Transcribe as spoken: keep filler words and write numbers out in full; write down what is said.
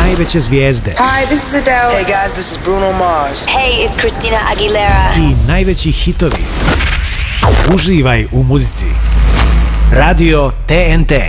najveće zvijezde. Hi, this is Adele. Hey guys, this is Bruno Mars. Hey, it's Christina Aguilera. I najveći hitovi. Uživaj u muzici. Radio T N T.